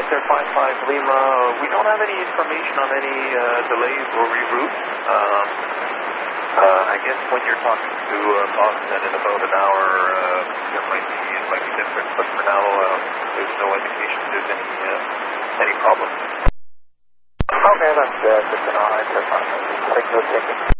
Center 55 Lima. We don't have any information on any delays or reroutes. I guess when you're talking to Boston in about an hour, it might be different. But for now, there's no indication there's any problem. Okay, that's good. Just an eye. Signal taking.